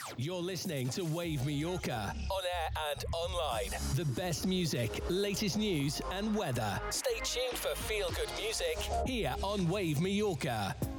You're listening to Wave Mallorca, on air and online. The best music, latest news and weather. Stay tuned for feel-good music here on Wave Mallorca.